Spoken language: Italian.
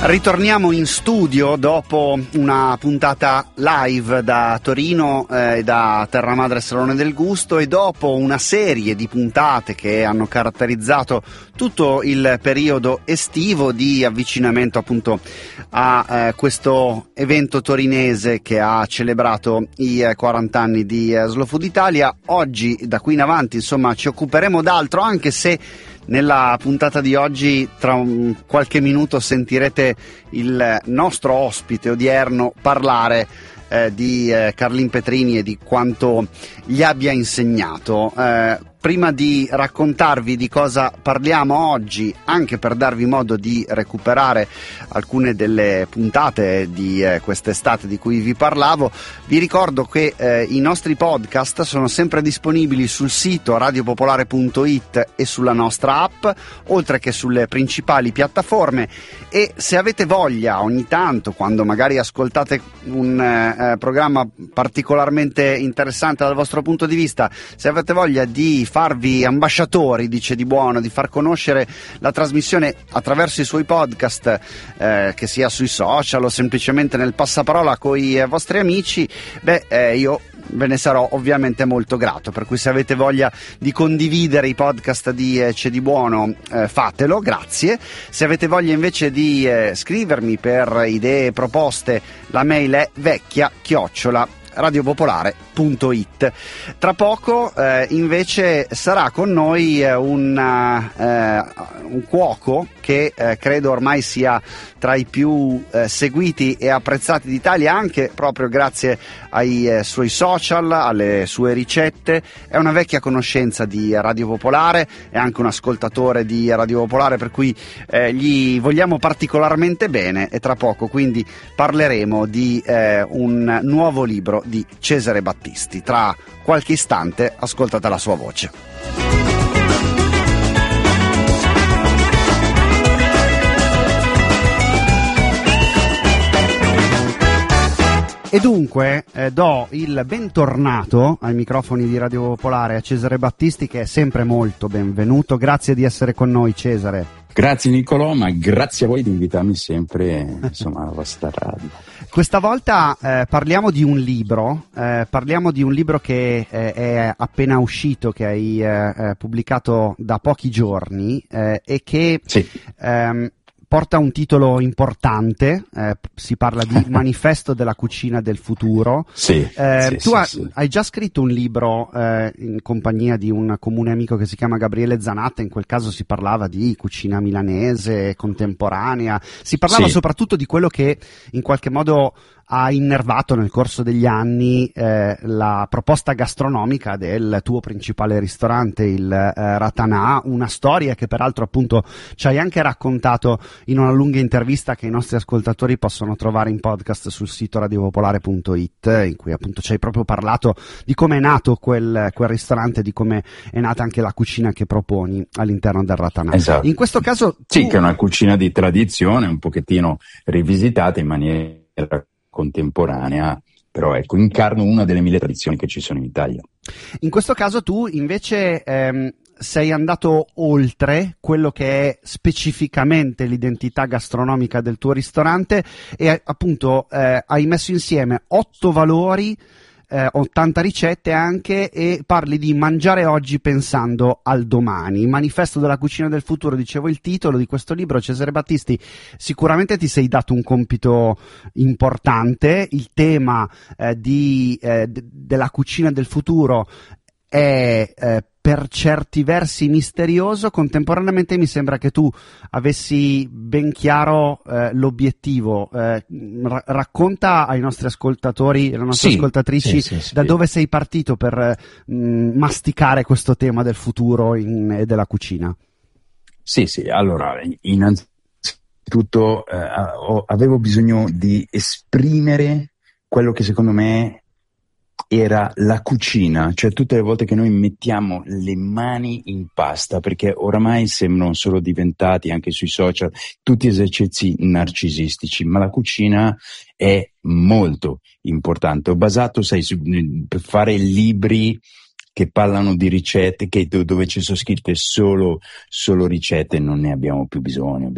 Ritorniamo in studio dopo una puntata live da Torino e da Terra Madre Salone del Gusto, e dopo una serie di puntate che hanno caratterizzato tutto il periodo estivo di avvicinamento appunto a questo evento torinese che ha celebrato i 40 anni di Slow Food Italia. Oggi, da qui in avanti, insomma, ci occuperemo d'altro, anche se nella puntata di oggi, tra qualche minuto, sentirete il nostro ospite odierno parlare di Carlin Petrini e di quanto gli abbia insegnato. Prima di raccontarvi di cosa parliamo oggi, anche per darvi modo di recuperare alcune delle puntate di quest'estate di cui vi parlavo, vi ricordo che i nostri podcast sono sempre disponibili sul sito radiopopolare.it e sulla nostra app, oltre che sulle principali piattaforme. E se avete voglia, ogni tanto, quando magari ascoltate un programma particolarmente interessante dal vostro punto di vista, se avete voglia di farvi ambasciatori, dice di buono, di far conoscere la trasmissione attraverso i suoi podcast, che sia sui social o semplicemente nel passaparola con i vostri amici, io ve ne sarò ovviamente molto grato. Per cui, se avete voglia di condividere i podcast di C'è di buono, fatelo, grazie. Se avete voglia invece di scrivermi per idee e proposte, la mail è vecchia@radiopopolare.it. Tra poco invece sarà con noi un cuoco che credo ormai sia tra i più seguiti e apprezzati d'Italia, anche proprio grazie ai suoi social, alle sue ricette. È una vecchia conoscenza di Radio Popolare, è anche un ascoltatore di Radio Popolare, per cui gli vogliamo particolarmente bene, e tra poco quindi parleremo di un nuovo libro di Cesare Battisti. Tra qualche istante ascoltate la sua voce. E dunque do il bentornato ai microfoni di Radio Popolare a Cesare Battisti, che è sempre molto benvenuto. Grazie di essere con noi, Cesare. Grazie Niccolò, ma grazie a voi di invitarmi sempre, insomma, alla vostra radio. Questa volta parliamo di un libro, che è appena uscito, che hai pubblicato da pochi giorni, e che sì. Porta un titolo importante, si parla di Manifesto della cucina del futuro. Sì, tu hai già scritto un libro in compagnia di un comune amico che si chiama Gabriele Zanatta. In quel caso si parlava di cucina milanese contemporanea, si parlava soprattutto di quello che in qualche modo ha innervato nel corso degli anni la proposta gastronomica del tuo principale ristorante, il Ratanà, una storia che peraltro appunto ci hai anche raccontato in una lunga intervista che i nostri ascoltatori possono trovare in podcast sul sito radiopopolare.it, in cui appunto ci hai proprio parlato di come è nato quel ristorante, di come è nata anche la cucina che proponi all'interno del Ratanà. Esatto. In questo caso sì, che è una cucina di tradizione, un pochettino rivisitata in maniera contemporanea, però ecco, incarno una delle 1000 tradizioni che ci sono in Italia. In questo caso tu invece sei andato oltre quello che è specificamente l'identità gastronomica del tuo ristorante e appunto hai messo insieme 8 valori, 80 ricette anche, e parli di mangiare oggi pensando al domani. Manifesto della cucina del futuro, dicevo il titolo di questo libro. Cesare Battisti, sicuramente ti sei dato un compito importante. Il tema della cucina del futuro è per certi versi misterioso. Contemporaneamente mi sembra che tu avessi ben chiaro l'obiettivo. Racconta ai nostri ascoltatori e alle nostre ascoltatrici da dove sei partito per masticare questo tema del futuro e della cucina. Sì, allora, innanzitutto avevo bisogno di esprimere quello che secondo me era la cucina, cioè tutte le volte che noi mettiamo le mani in pasta, perché oramai sembrano solo diventati, anche sui social, tutti esercizi narcisistici, ma la cucina è molto importante. Ho basato, per fare libri che parlano di ricette, dove ci sono scritte solo ricette, non ne abbiamo più bisogno.